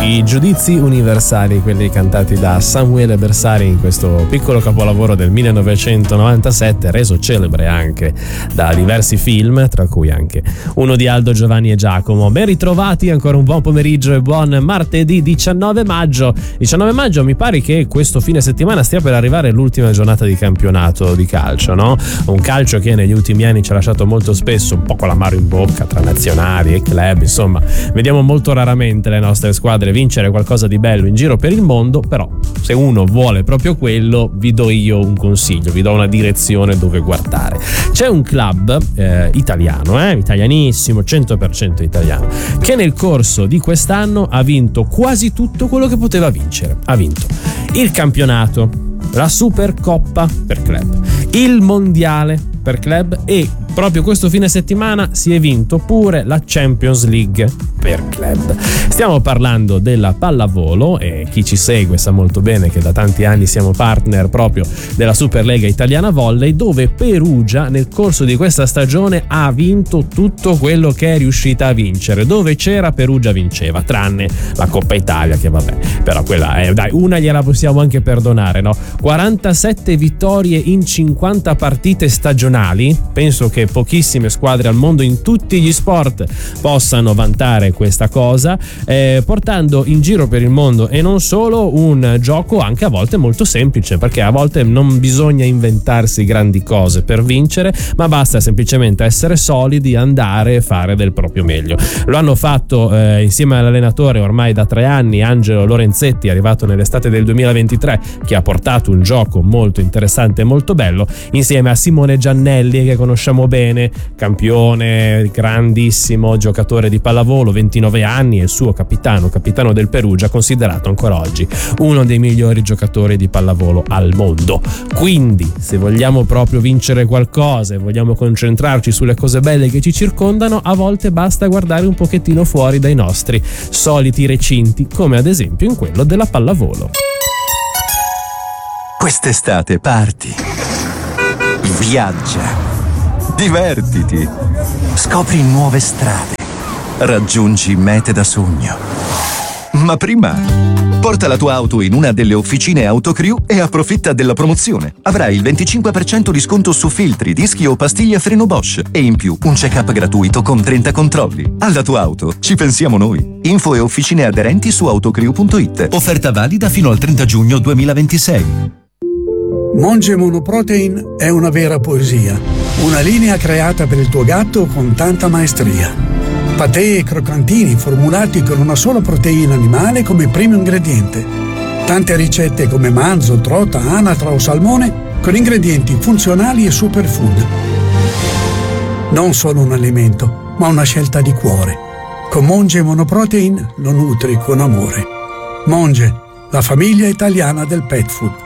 I giudizi universali, quelli cantati da Samuele Bersari in questo piccolo capolavoro del 1997, reso celebre anche da diversi film, tra cui anche uno di Aldo, Giovanni e Giacomo. Ben ritrovati, ancora un buon pomeriggio e buon martedì 19 maggio. 19 maggio, mi pare che questo fine settimana stia per arrivare l'ultima giornata di campionato di calcio, no? Un calcio che negli ultimi anni ci ha lasciato molto spesso un po' con l'amaro in bocca tra nazionali e club, insomma, vediamo molto raramente le nostre squadre vincere qualcosa di bello in giro per il mondo. Però se uno vuole proprio quello, vi do io un consiglio, vi do una direzione dove guardare. C'è un club italiano, italianissimo, 100% italiano, che nel corso di quest'anno ha vinto quasi tutto quello che poteva vincere. Ha vinto il campionato, la Supercoppa per club, il mondiale per club e proprio questo fine settimana si è vinto pure la Champions League per club. Stiamo parlando della pallavolo e chi ci segue sa molto bene che da tanti anni siamo partner proprio della Superlega Italiana Volley, dove Perugia nel corso di questa stagione ha vinto tutto quello che è riuscita a vincere. Dove c'era Perugia vinceva, tranne la Coppa Italia, che vabbè, però quella dai, una gliela possiamo anche perdonare, no? 47 vittorie in 50 partite stagionali. Penso che pochissime squadre al mondo in tutti gli sport possano vantare questa cosa, portando in giro per il mondo e non solo un gioco anche a volte molto semplice, perché a volte non bisogna inventarsi grandi cose per vincere, ma basta semplicemente essere solidi, andare e fare del proprio meglio. Lo hanno fatto insieme all'allenatore ormai da 3 anni, Angelo Lorenzetti, arrivato nell'estate del 2023, che ha portato un gioco molto interessante e molto bello, insieme a Simone Giannelli, che conosciamo bene, campione, grandissimo giocatore di pallavolo, 29 anni, e il suo capitano del Perugia, considerato ancora oggi uno dei migliori giocatori di pallavolo al mondo. Quindi, se vogliamo proprio vincere qualcosa e vogliamo concentrarci sulle cose belle che ci circondano, a volte basta guardare un pochettino fuori dai nostri soliti recinti, come ad esempio in quello della pallavolo. Quest'estate parti, viaggia, divertiti, scopri nuove strade, raggiungi mete da sogno. Ma prima, porta la tua auto in una delle officine Autocrew e approfitta della promozione. Avrai il 25% di sconto su filtri, dischi o pastiglie a freno Bosch e in più un check-up gratuito con 30 controlli. Alla tua auto ci pensiamo noi. Info e officine aderenti su autocrew.it. Offerta valida fino al 30 giugno 2026. Monge Monoprotein è una vera poesia, una linea creata per il tuo gatto con tanta maestria. Patè e croccantini formulati con una sola proteina animale come primo ingrediente. Tante ricette come manzo, trota, anatra o salmone con ingredienti funzionali e superfood. Non solo un alimento, ma una scelta di cuore. Con Monge Monoprotein lo nutri con amore. Monge, la famiglia italiana del pet food.